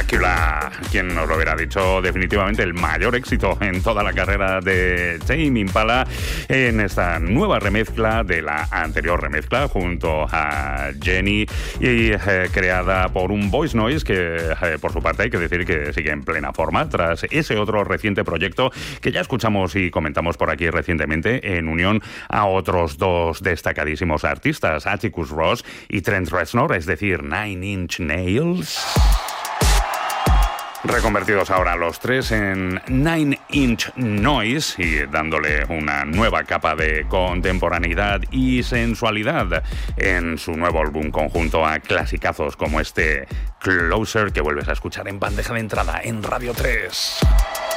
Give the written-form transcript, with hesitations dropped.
Dracula, quien nos lo hubiera dicho, definitivamente el mayor éxito en toda la carrera de Tame Impala, en esta nueva remezcla de la anterior remezcla junto a Jenny y creada por un Voice Noise que por su parte hay que decir que sigue en plena forma tras ese otro reciente proyecto que ya escuchamos y comentamos por aquí recientemente en unión a otros dos destacadísimos artistas, Atticus Ross y Trent Reznor, es decir, Nine Inch Nails. Reconvertidos ahora los tres en Nine Inch Noise y dándole una nueva capa de contemporaneidad y sensualidad en su nuevo álbum conjunto a clasicazos como este Closer, que vuelves a escuchar en bandeja de entrada en Radio 3.